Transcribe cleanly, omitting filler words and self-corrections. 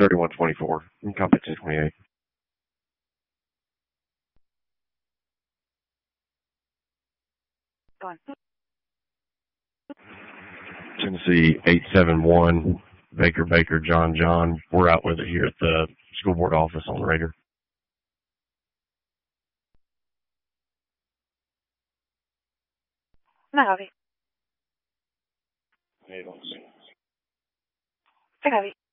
3124. Copy 1028. Go on. Tennessee 871, Baker, John. We're out with it here at the school board office on the Raider. No copy. Hey, don't see. I copy.